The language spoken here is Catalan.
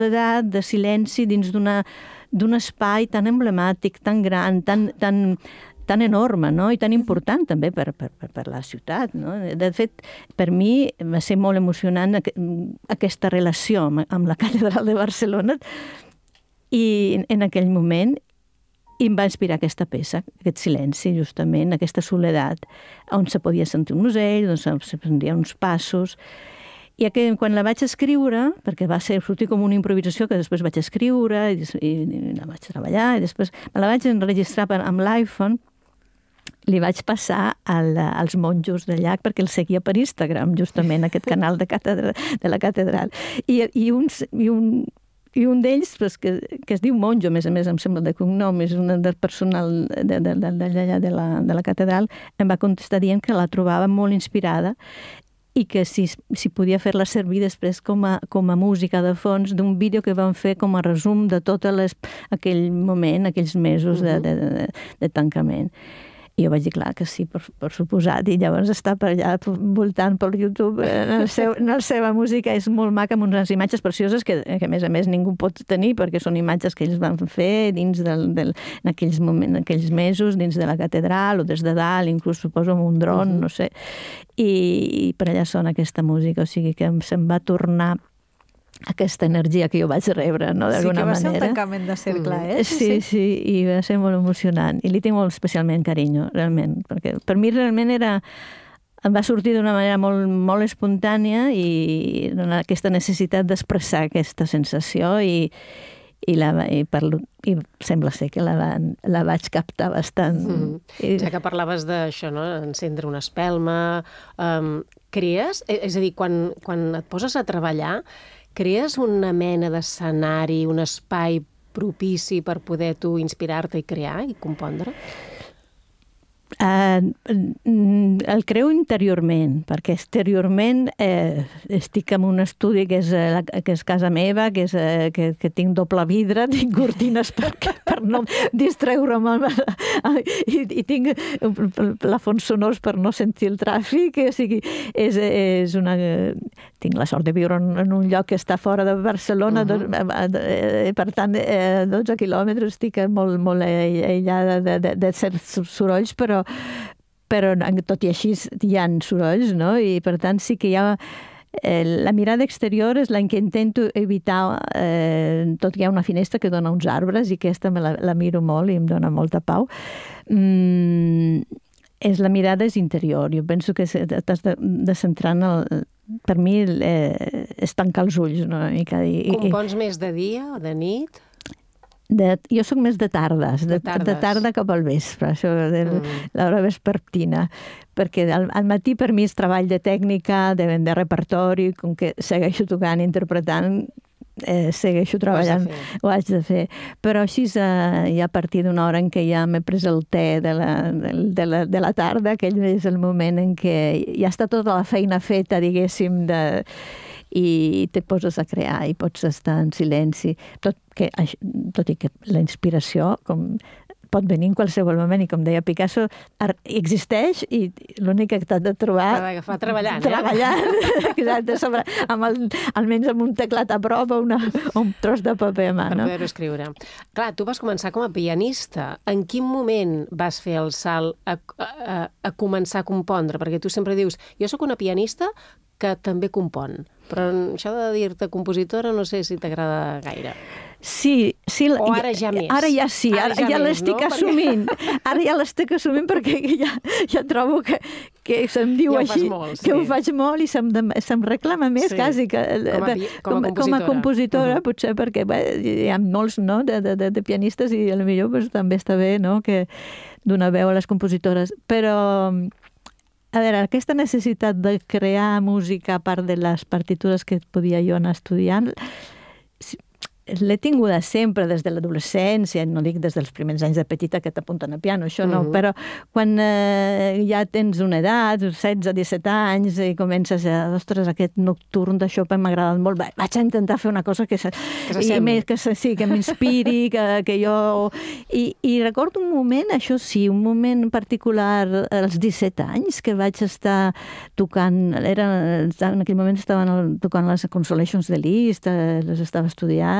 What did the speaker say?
soledat, de silenci dins d'un espai tan emblemàtic, tan gran, tan enorme, no? I tan important també per la ciutat, no? De fet, per mi va ser molt emocionant aquesta relació amb la catedral de Barcelona, i en aquell moment em va inspirar aquesta peça, aquest silenci, justament, aquesta soledat, on se podia sentir un ocell, on se sentien uns passos. I quan la vaig escriure, perquè va sortir com una improvisació que després vaig escriure i la vaig treballar, i després me la vaig enregistrar amb l'iPhone, li vaig passar als monjos de Llach perquè el seguia per Instagram, justament, aquest canal de la catedral. I un d'ells, que es diu Monjo, a més, em sembla de cognom, és un del personal d'allà de la catedral, em va contestar dient que la trobava molt inspirada i que si podia fer-la servir després com a música de fons d'un vídeo que van fer com a resum de tot aquell moment, aquells mesos de tancament. I jo vaig dir, clar, que sí, per suposat, i llavors està per allà voltant per YouTube, la seva música és molt maca, amb unes imatges precioses que a més ningú pot tenir, perquè són imatges que ells van fer dins en aquells moments, en aquells mesos, dins de la catedral o des de dalt, inclús suposo amb un dron, no sé, i per allà sona aquesta música, o sigui que se'm va tornar aquesta energia que jo vaig rebre, no, d'alguna manera. Sí, que va ser un tancament de cercle, Sí, i va ser molt emocionant. I li tinc molt especialment carinyo, realment, perquè per mi realment em va sortir d'una manera molt, molt espontània i aquesta necessitat d'expressar aquesta sensació i sembla ser que la vaig captar bastant. Ja que parlaves d'això, no? Encendre una espelma, crees? És a dir, quan et poses a treballar, crees una mena d'escenari, un espai propici per poder tu inspirar-te i crear i compondre? El creo interiorment, perquè exteriorment estic en un estudi que és casa meva, que tinc doble vidre, tinc cortines per no distreure'm i tinc plafons sonors per no sentir el tràfic, o sigui, tinc la sort de viure en un lloc que està fora de Barcelona, per tant, 12 quilòmetres estic molt aïllada de certs sorolls, però tot i així hi ha sorolls, no? I per tant sí que hi ha... La mirada exterior és la que intento evitar, tot que hi ha una finestra que dona uns arbres i aquesta la miro molt i em dona molta pau. La mirada és interior. Jo penso que t'has de centrar en per mi és tancar els ulls una mica. Compons més de dia o de nit? Jo soc més de tardes, de tarda cap al vespre, això de l'hora vespertina, perquè al matí per mi és treball de tècnica, de repertori, com que segueixo tocant, interpretant, segueixo treballant, ho haig de fer. Però així ja a partir d'una hora en què ja m'he pres el te de la tarda, aquell és el moment en què ja està tota la feina feta, diguéssim, i te poses a crear i pots estar en silenci, tot i que la inspiració pot venir en qualsevol moment i com deia Picasso existeix i l'únic que t'has de trobar... T'ha d'agafar treballant. Exacte, almenys amb un teclat a prop o un tros de paper a mà. Per poder-ho escriure. Clar, tu vas començar com a pianista. En quin moment vas fer el salt a començar a compondre? Perquè tu sempre dius, jo sóc una pianista que també compon, però això de dir-te compositora no sé si t'agrada gaire. Sí. O ara ja més? Ara ja sí, ara ja l'estic assumint. Ara ja l'estic assumint perquè ja trobo que se'm diu així, que ho faig molt i se'm reclama més quasi com a compositora, potser perquè hi ha molts de pianistes i potser també està bé que donar veu a les compositores, però... A veure, aquesta necessitat de crear música a part de les partitures que podia jo anar estudiant, l'he tinguda sempre des de l'adolescència, no dic des dels primers anys de petita que t'apunten a piano, això no, però quan ja tens una edat, 16-17 anys, i comences a, ostres, aquest nocturn de Chopin m'ha agradat molt, vaig a intentar fer una cosa que m'inspiri, que jo... I recordo un moment, això sí, un moment particular als 17 anys, que vaig estar tocant, en aquell moment estaven tocant les Consolations de Liszt, les estava estudiant,